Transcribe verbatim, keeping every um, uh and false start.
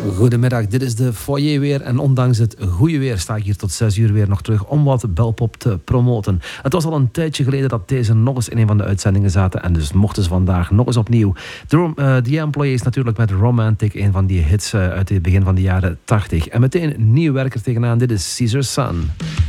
Goedemiddag, dit is de foyer weer en ondanks het goede weer sta ik hier tot zes uur weer nog terug om wat Belpop te promoten. Het was al een tijdje geleden dat deze nog eens in een van de uitzendingen zaten en dus mochten ze vandaag nog eens opnieuw. The, uh, The Employees natuurlijk met Romantic, een van die hits uh, uit het begin van de jaren tachtig. En meteen nieuw werker tegenaan, dit is Caesar's Son.